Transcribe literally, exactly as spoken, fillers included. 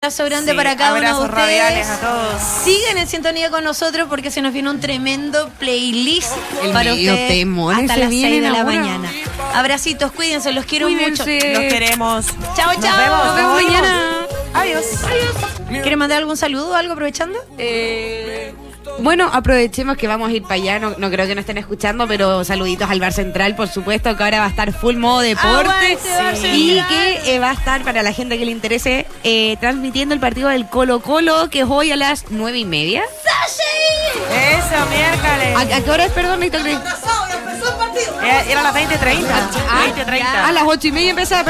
Abrazo grande Sí, para cada uno de abrazos ustedes. radiales a todos. Sigan en sintonía con nosotros porque se nos viene un tremendo playlist El para medio ustedes temor hasta ese las viene seis de la ahora. mañana. Abracitos, cuídense, los quiero Cuídense. mucho. Los queremos. Chao, Nos chao. vemos, Nos vemos nos oímos. mañana. Adiós. ¿Quieren mandar algún saludo o algo aprovechando? Eh, bueno, aprovechemos que vamos a ir para allá. No, no creo que nos estén escuchando, pero saluditos al Bar Central, por supuesto, que ahora va a estar full modo deporte. Aguante, Bar Y Central. que eh, va a estar, para la gente que le interese, eh, transmitiendo el partido del Colo Colo, que es hoy a las nueve y media. Eso, miércoles. ¿A, a qué hora es, perdón, Víctor? Era, era las veinte treinta. Ah, veinte treinta. A las ocho y media empezaba.